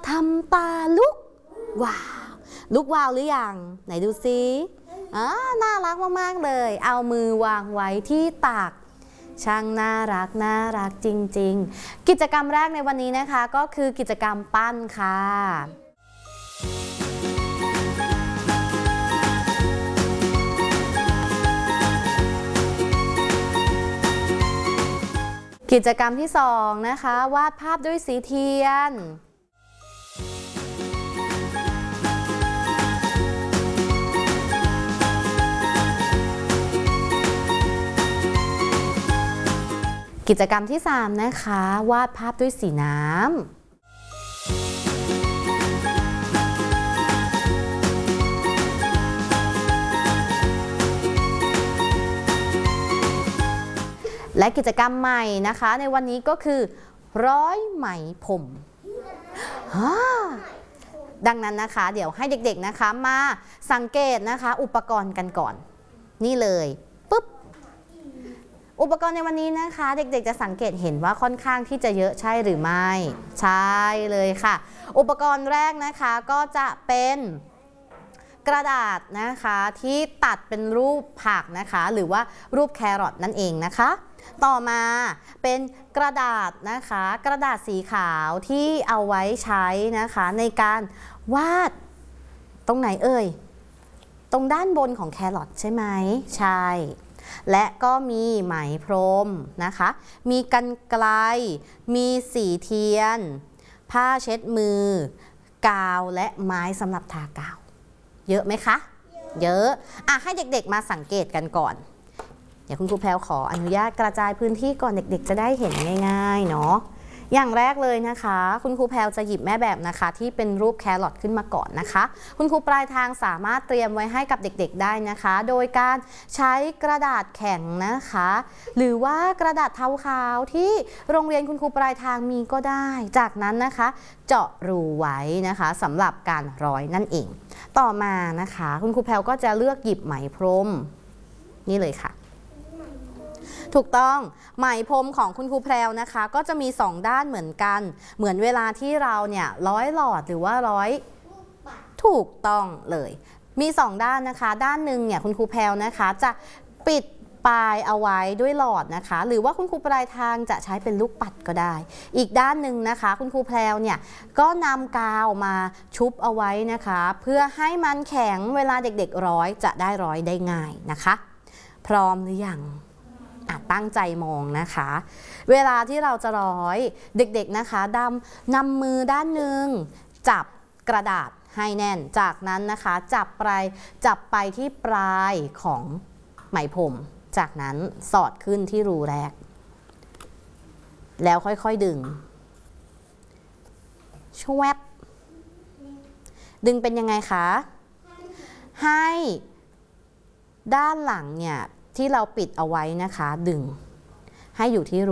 ทำตาลุกว้าวลุกวาวหรือยังไหนดูซิน่ารักมากๆเลยเอามือวางไว้ที่ตักช่างน่ารักจริงๆกิจกรรมแรกในวันนี้นะคะก็คือกิจกรรมปั้นค่ะกิจกรรมที่2นะคะวาดภาพด้วยสีเทียนกิจกรรมที่3นะคะวาดภาพด้วยสีน้ำและกิจกรรมใหม่นะคะในวันนี้ก็คือร้อยไหมพรมดังนั้นนะคะเดี๋ยวให้เด็กๆนะคะมาสังเกตนะคะอุปกรณ์กันก่อนนี่เลยปุ๊บอุปกรณ์ในวันนี้นะคะเด็กๆจะสังเกตเห็นว่าค่อนข้างที่จะเยอะใช่หรือไม่ใช่เลยค่ะอุปกรณ์แรกนะคะก็จะเป็นกระดาษนะคะที่ตัดเป็นรูปผักนะคะหรือว่ารูปแครอทนั่นเองนะคะต่อมาเป็นกระดาษนะคะกระดาษสีขาวที่เอาไว้ใช้นะคะในการวาดตรงไหนเอ่ยตรงด้านบนของแครอทใช่ไหมใช่และก็มีไหมพรมนะคะมีกรรไกรมีสีเทียนผ้าเช็ดมือกาวและไม้สำหรับทากาวเยอะไหมคะเยอะให้เด็กๆมาสังเกตกันก่อนเดี๋ยวคุณครูแพรวขออนุญาตกระจายพื้นที่ก่อนเด็กๆจะได้เห็นง่ายๆเนาะอย่างแรกเลยนะคะคุณครูแพรวจะหยิบแม่แบบนะคะที่เป็นรูปแครอทขึ้นมาก่อนนะคะคุณครูปลายทางสามารถเตรียมไว้ให้กับเด็กๆได้นะคะโดยการใช้กระดาษแข็งนะคะหรือว่ากระดาษเทาขาวที่โรงเรียนคุณครูปลายทางมีก็ได้จากนั้นนะคะเจาะรูไว้นะคะสำหรับการร้อยนั่นเองต่อมานะคะคุณครูแพรวก็จะเลือกหยิบไหมพรมนี่เลยค่ะถูกต้องไหมพรมของคุณครูแพรวนะคะก็จะมี2ด้านเหมือนกันเหมือนเวลาที่เราเนี่ยร้อยหลอดหรือว่าร้อยถูกต้องเลยมี2ด้านนะคะด้านหนึ่งเนี่ยคุณครูแพรวนะคะจะปิดปลายเอาไว้ด้วยหลอดนะคะหรือว่าคุณครูปลายทางจะใช้เป็นลูกปัดก็ได้อีกด้านหนึ่งนะคะคุณครูแพรวเนี่ยก็นำกาวมาชุบเอาไว้นะคะเพื่อให้มันแข็งเวลาเด็กๆร้อยจะได้ร้อยได้ง่ายนะคะพร้อมหรือยังตั้งใจมองนะคะเวลาที่เราจะร้อยเด็กๆนะคะนำมือด้านหนึ่งจับกระดาษให้แน่นจากนั้นนะคะจับไปที่ปลายของไหมพรมจากนั้นสอดขึ้นที่รูแรกแล้วค่อยๆดึงชวบดึงเป็นยังไงคะให้ด้านหลังเนี่ยที่เราปิดเอาไว้นะคะดึงให้อยู่ที่รู